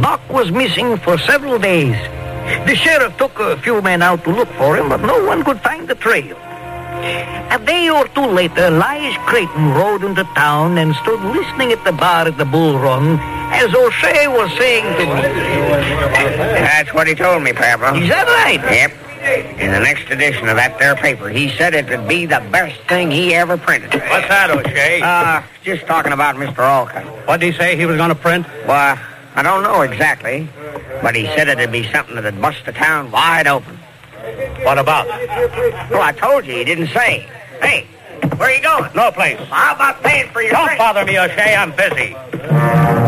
Buck was missing for several days. The sheriff took a few men out to look for him, but no one could find the trail. A day or two later, Lige Creighton rode into town and stood listening at the bar at the Bull Run as O'Shea was saying to me. That's what he told me, Pablo. Is that right? Yep. In the next edition of that there paper, he said it would be the best thing he ever printed. What's that, O'Shea? Just talking about Mr. Olcott. What did he say he was going to print? Well, I don't know exactly, but he said it'd be something that'd bust the town wide open. What about? Well, I told you, he didn't say. Hey, where are you going? No place. How about paying for your Don't drink? bother me, O'Shea. I'm busy.